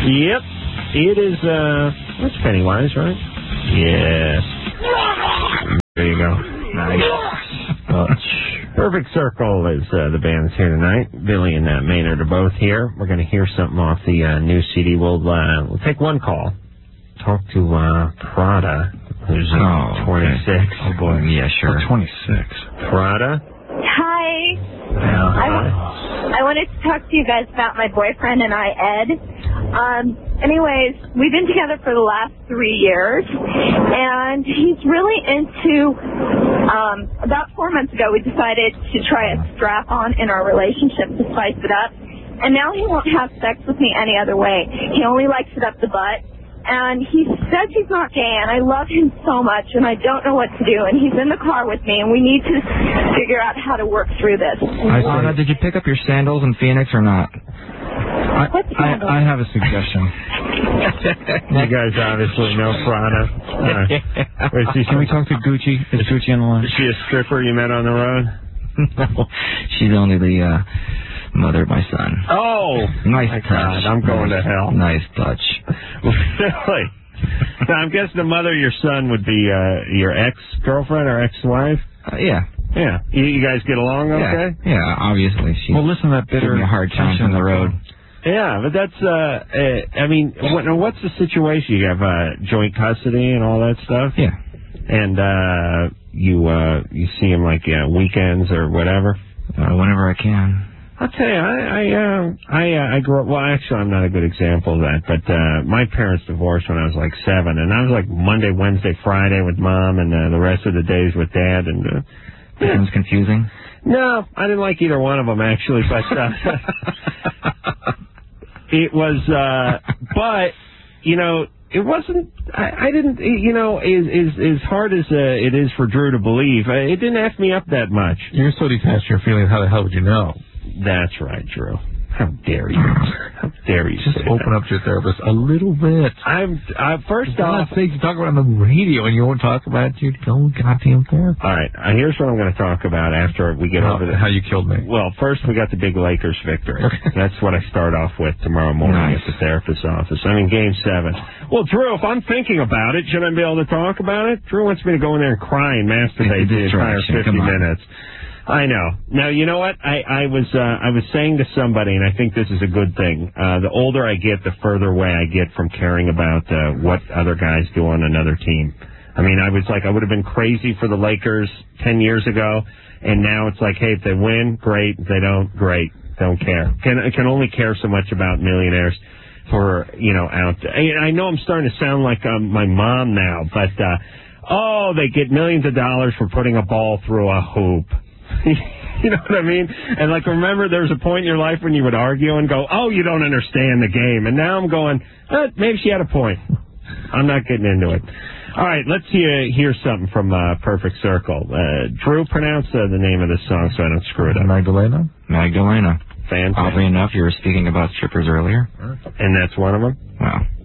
Yep. It is, that's Pennywise, right? Yes. There you go. Nice. Perfect Circle is the band's here tonight. Billy and Maynard are both here. We're going to hear something off the new CD. We'll take one call. Talk to Prada, who's 26. Okay. Oh, boy. Yeah, sure. 26. Prada? Hi. Hi. I wanted to talk to you guys about my boyfriend and I, Ed. Anyways, we've been together for the last 3 years, and he's really into, about 4 months ago, we decided to try a strap-on in our relationship to spice it up, and now he won't have sex with me any other way. He only likes it up the butt, and he says he's not gay, and I love him so much, and I don't know what to do, and he's in the car with me, and we need to figure out how to work through this. Anna, did you pick up your sandals in Phoenix or not? I have a suggestion. You guys obviously know Prada. Can we talk to Gucci? Is Gucci on the line? Is she a stripper you met on the road? No, she's only the mother of my son. Oh! Nice touch. God, I'm going to hell. Nice touch. Really? So I'm guessing the mother of your son would be your ex-girlfriend or ex-wife? Yeah. Yeah. You guys get along okay? Yeah, obviously. Well, listen to that bitter... Giving me a hard time on the road. Yeah, but that's, I mean, what's the situation? You have joint custody and all that stuff? Yeah. And you see him like weekends or whatever? Whenever I can. I'll tell you, I grew up, well, actually, I'm not a good example of that, but my parents divorced when I was like 7, and I was like Monday, Wednesday, Friday with Mom, and the rest of the days with Dad, and... Sounds confusing? No, I didn't like either one of them, actually, but... It was, but, you know, it wasn't, I didn't, you know, as hard as it is for Drew to believe, it didn't F me up that much. You're so detached from your feelings, how the hell would you know? That's right, Drew. How dare you? How dare you? Just open up to your therapist a little bit. First off... you talk about it on the radio and you won't talk about it to your own goddamn therapist. All right, here's what I'm going to talk about after we get over this. How you killed me. Well, first we got the big Lakers victory. That's what I start off with tomorrow morning at the therapist's office. I mean, Game 7. Well, Drew, if I'm thinking about it, should I be able to talk about it? Drew wants me to go in there and cry and masturbate the entire 50 minutes. I know. Now, you know what? I was saying to somebody, and I think this is a good thing. The older I get, the further away I get from caring about what other guys do on another team. I mean, I was like, I would have been crazy for the Lakers 10 years ago, and now it's like, hey, if they win, great. If they don't, great. Don't care. Can only care so much about millionaires for, you know, out. I know I'm starting to sound like my mom now, but they get millions of dollars for putting a ball through a hoop. You know what I mean? And, like, remember there was a point in your life when you would argue and go, oh, you don't understand the game. And now I'm going, maybe she had a point. I'm not getting into it. All right, let's hear something from Perfect Circle. Drew, pronounce the name of this song so I don't screw it up. Magdalena? Magdalena. Fantastic. Oddly enough, you were speaking about strippers earlier. And that's one of them? Wow.